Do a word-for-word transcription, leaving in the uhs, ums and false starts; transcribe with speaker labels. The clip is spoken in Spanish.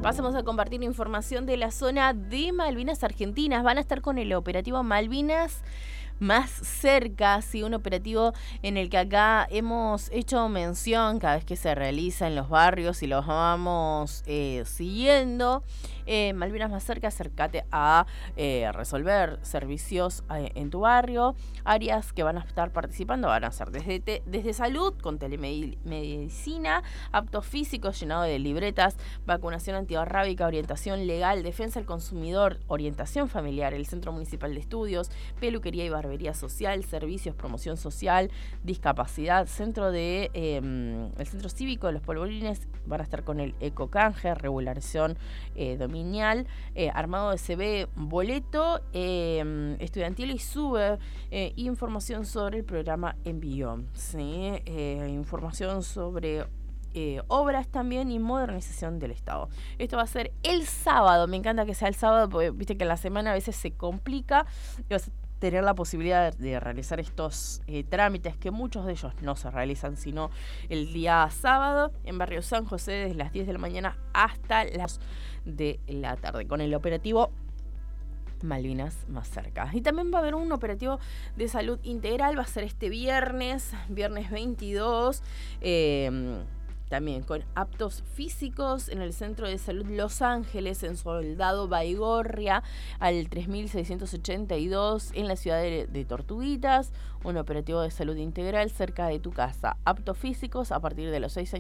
Speaker 1: Pasamos a compartir información de la zona de Malvinas Argentinas. Van a estar con el operativo Malvinas Más Cerca, sí, un operativo en el que acá hemos hecho mención cada vez que se realiza en los barrios y los vamos eh, siguiendo. Eh, Malvinas Más Cerca, acércate a eh, resolver servicios eh, en tu barrio. Áreas que van a estar participando van a ser desde, te, desde salud, con telemedicina, aptos físicos, llenado de libretas, vacunación antirrábica, orientación legal, defensa del consumidor, orientación familiar, el Centro Municipal de Estudios, peluquería y barbería social, servicios, promoción social, discapacidad, centro de eh, el Centro Cívico de los Polvorines. Van a estar con el ecocanje, regulación eh, dominial, eh, armado de C V, boleto eh, estudiantil y sube eh, información sobre el programa Envío, ¿sí? eh, información sobre Eh, obras también y modernización del Estado. Esto va a ser el sábado. Me encanta que sea el sábado porque viste que en la semana a veces se complica y vas a tener la posibilidad de realizar estos eh, trámites, que muchos de ellos no se realizan sino el día sábado, en Barrio San José, desde las diez de la mañana hasta las de la tarde, con el operativo Malvinas Más Cerca. Y también va a haber un operativo de salud integral. Va a ser este viernes, viernes veintidós, eh, también con aptos físicos en el Centro de Salud Los Ángeles, en Soldado Baigorria, al tres mil seiscientos ochenta y dos, en la ciudad de, de Tortuguitas. Un operativo de salud integral cerca de tu casa. Aptos físicos a partir de los seis años